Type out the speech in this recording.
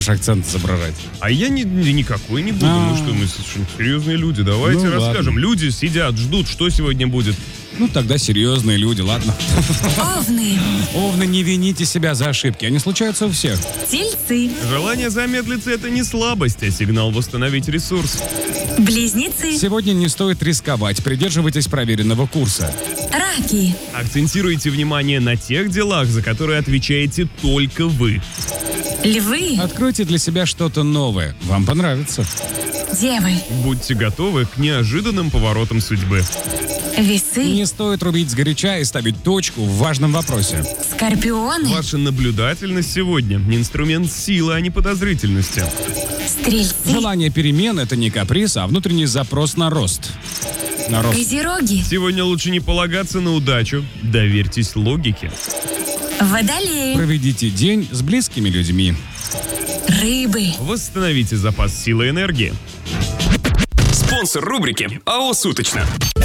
акцент изображать. А я никакой не буду. Ну что, мы совершенно серьезные люди. Давайте расскажем. Ладно. Люди сидят, ждут, что сегодня будет. Ну, тогда серьезные люди, ладно. Овны, Овны, не вините себя за ошибки, они случаются у всех. тельцы, Желание замедлиться — это не слабость, а сигнал восстановить ресурс. близнецы, Сегодня не стоит рисковать, придерживайтесь проверенного курса. раки, Акцентируйте внимание на тех делах, за которые отвечаете только вы. львы, Откройте для себя что-то новое, вам понравится. девы, Будьте готовы к неожиданным поворотам судьбы. весы, Не стоит рубить сгоряча и ставить точку в важном вопросе. скорпионы, Ваша наблюдательность сегодня — инструмент силы, а не подозрительности. стрельцы, Желание перемен — это не каприз, а внутренний запрос на рост. На рост. козероги, Сегодня лучше не полагаться на удачу, доверьтесь логике. водолеи, Проведите день с близкими людьми. рыбы. Восстановите запас силы и энергии. Спонсор рубрики АО «Суточно».